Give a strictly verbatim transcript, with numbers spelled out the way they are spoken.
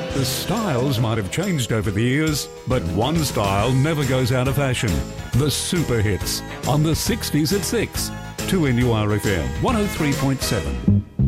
The styles might have changed over the years, but one style never goes out of fashion. The Super Hits on the sixties at six. two N U R F M one oh three point seven.